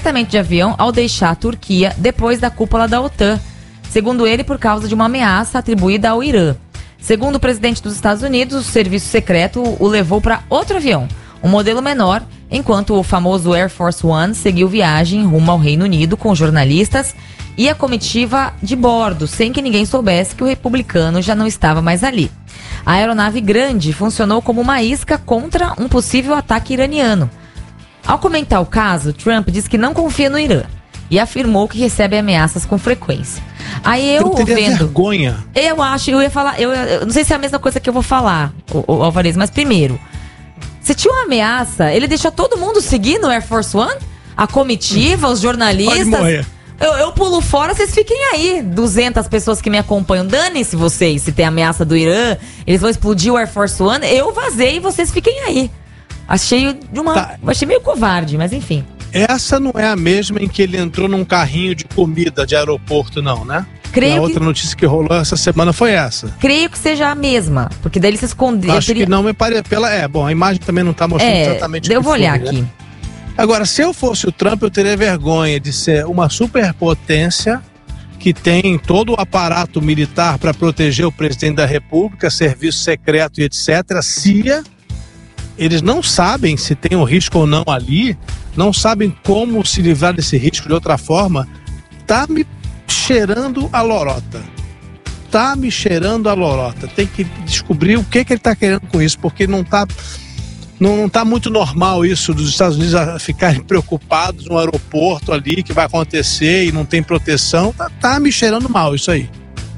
diretamente de avião ao deixar a Turquia depois da cúpula da OTAN. Segundo ele, por causa de uma ameaça atribuída ao Irã. Segundo o presidente dos Estados Unidos, o serviço secreto o levou para outro avião, um modelo menor, enquanto o famoso Air Force One seguiu viagem rumo ao Reino Unido com jornalistas e a comitiva de bordo, sem que ninguém soubesse que o republicano já não estava mais ali. A aeronave grande funcionou como uma isca contra um possível ataque iraniano. Ao comentar o caso, Trump disse que não confia no Irã e afirmou que recebe ameaças com frequência. Aí eu vendo... vergonha. Eu ia falar... Eu não sei se é a mesma coisa que eu vou falar, o Alvarez, mas primeiro... Se tinha uma ameaça, ele deixou todo mundo seguir no Air Force One? A comitiva, os jornalistas... Pode morrer. Eu pulo fora, vocês fiquem aí. 200 pessoas que me acompanham. Dane-se vocês, se tem ameaça do Irã, eles vão explodir o Air Force One. Eu vazei e vocês fiquem aí. Achei meio covarde, mas enfim. Essa não é a mesma em que ele entrou num carrinho de comida de aeroporto, não, né? A outra notícia que rolou essa semana foi essa. Creio que seja a mesma, porque daí ele se escondeu. Acho que não, me parece. Bom, a imagem também não está mostrando exatamente o que eu vou olhar foi, aqui. Né? Agora, se eu fosse o Trump, eu teria vergonha de ser uma superpotência que tem todo o aparato militar para proteger o presidente da República, serviço secreto e etc. Se eles não sabem se tem um risco ou não ali, não sabem como se livrar desse risco de outra forma, tá me cheirando a lorota. Tem que descobrir o que ele tá querendo com isso, porque não tá muito normal isso dos Estados Unidos a ficarem preocupados no aeroporto ali, que vai acontecer e não tem proteção. Tá me cheirando mal isso aí.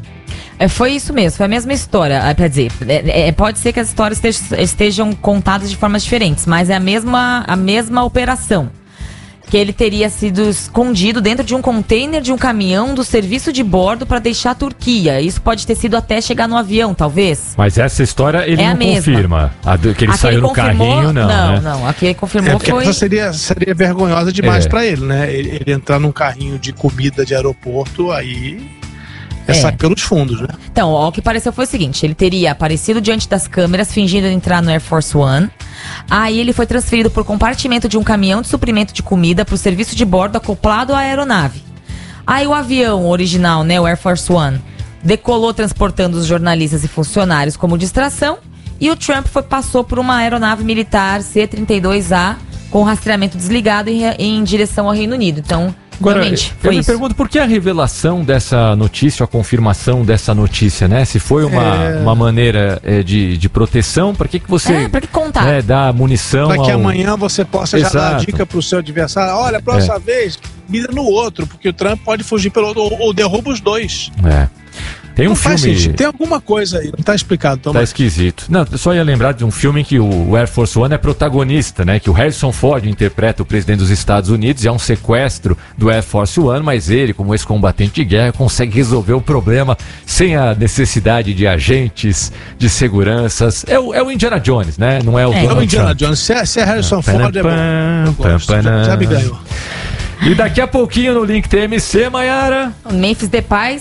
Foi isso mesmo, foi a mesma história. Quer dizer, pode ser que as histórias estejam contadas de formas diferentes, mas é a mesma operação. Que ele teria sido escondido dentro de um container de um caminhão do serviço de bordo para deixar a Turquia. Isso pode ter sido até chegar no avião, talvez. Mas essa história ele não confirma. Que ele saiu no carrinho, não. Não, a que ele confirmou foi... Essa seria vergonhosa demais para ele, né? Ele entrar num carrinho de comida de aeroporto, aí... sair pelos fundos, né? Então, o que pareceu foi o seguinte: ele teria aparecido diante das câmeras fingindo entrar no Air Force One. Aí ele foi transferido por compartimento de um caminhão de suprimento de comida para o serviço de bordo acoplado à aeronave. Aí o avião original, né, o Air Force One, decolou transportando os jornalistas e funcionários como distração. E o Trump passou por uma aeronave militar C-32A com rastreamento desligado em direção ao Reino Unido. Então... Agora, eu me pergunto por que a revelação dessa notícia, a confirmação dessa notícia, né? Se foi uma maneira de proteção, para que você pra que contar? Dá munição para que amanhã você possa já dar a dica para o seu adversário. Olha, a próxima vez, mira no outro, porque o Trump pode fugir pelo outro, ou derruba os dois. Tem um filme... Tem alguma coisa aí, não tá explicado. Tá esquisito. Não, eu só ia lembrar de um filme em que o Air Force One é protagonista, né? Que o Harrison Ford interpreta o presidente dos Estados Unidos e é um sequestro do Air Force One, mas ele, como ex-combatente de guerra, consegue resolver o problema sem a necessidade de agentes, de seguranças. É o Indiana Jones, né? Não é o Donald Trump. Indiana Jones. Se é Harrison Ford, é bom. Já me ganhou. E daqui a pouquinho no Link TMC, Mayara. O Memphis Depay,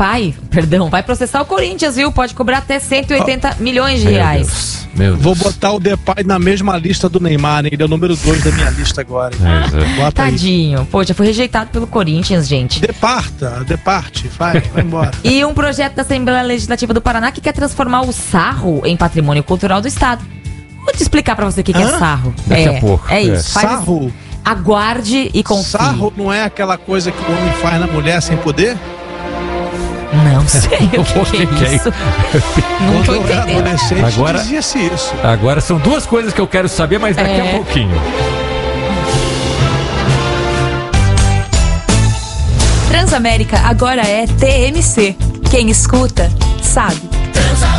vai processar o Corinthians, viu? Pode cobrar até 180 milhões de reais. Meu Deus. Vou botar o Depay na mesma lista do Neymar, hein? Ele é o número 2 da minha lista agora. Tadinho. Aí. Pô, já foi rejeitado pelo Corinthians, gente. Departe, vai embora. E um projeto da Assembleia Legislativa do Paraná que quer transformar o sarro em patrimônio cultural do Estado. Vou te explicar pra você o que é sarro. Daqui a pouco. É isso. Sarro? Aguarde e confie. Sarro não é aquela coisa que o homem faz na mulher sem poder? Não sei o que é isso. Não tô entendendo. Agora dizia-se isso. Agora são duas coisas que eu quero saber, mas daqui a pouquinho. Transamérica agora é TMC. Quem escuta, sabe.